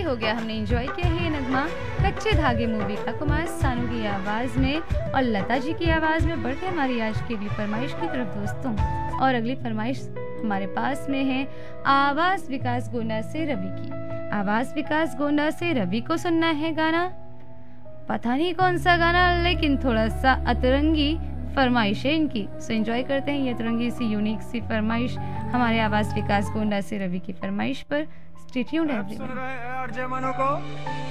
हो गया, हमने एंजॉय किया है ये नगमा कच्चे धागे मूवी का कुमार सानू की आवाज़ में और लता जी की आवाज़ में। बढ़ते हमारी आज की अगली फरमाइश की तरफ दोस्तों, और अगली फरमाइश हमारे पास में है आवाज़ विकास गोंडा से रवि की। आवाज़ विकास गोंडा से रवि को सुनना है गाना, पता नहीं कौन सा गाना, लेकिन थोड़ा सा अतरंगी फरमाइश है इनकी। सो एंजॉय करते हैं ये अतरंगी सी यूनिक सी फरमाइश हमारे आवाज़ विकास गोंडा से रवि की फरमाइश पर। Stay tuned everyone.